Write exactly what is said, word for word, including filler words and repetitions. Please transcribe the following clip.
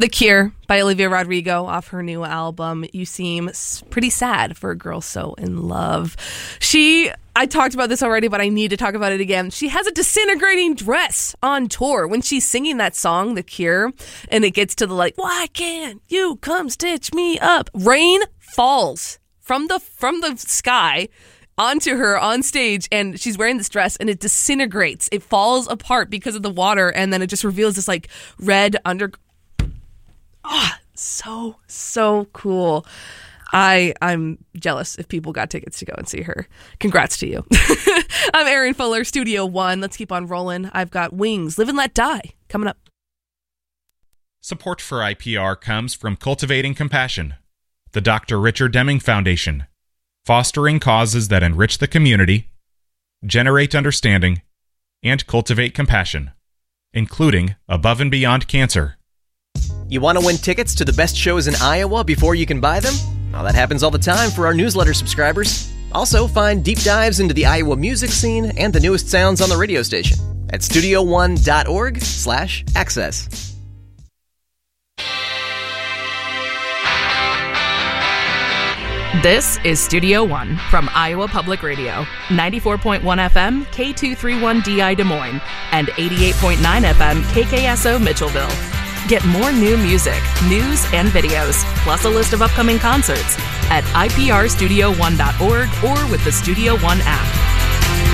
The Cure by Olivia Rodrigo off her new album. You seem pretty sad for a girl so in love. She, I talked about this already, but I need to talk about it again. She has a disintegrating dress on tour when she's singing that song, The Cure, and it gets to the like, why can't you come stitch me up? Rain falls from the from the sky onto her on stage, and she's wearing this dress, and it disintegrates. It falls apart because of the water, and then it just reveals this like red under. Ah, oh, so so cool. I I'm jealous if people got tickets to go and see her. Congrats to you. I'm Erin Fuller, Studio One. Let's keep on rolling. I've got Wings, Live and Let Die coming up. Support for I P R comes from Cultivating Compassion, the Doctor Richard Deming Foundation, fostering causes that enrich the community, generate understanding, and cultivate compassion, including Above and Beyond Cancer. You want to win tickets to the best shows in Iowa before you can buy them? Well, that happens all the time for our newsletter subscribers. Also, find deep dives into the Iowa music scene and the newest sounds on the radio station at studio one dot org slash access. This is Studio One from Iowa Public Radio, ninety-four point one F M, K two thirty-one D I Des Moines, and eighty-eight point nine F M, K K S O Mitchellville. Get more new music, news, and videos, plus a list of upcoming concerts at I P R studio one dot org or with the Studio One app.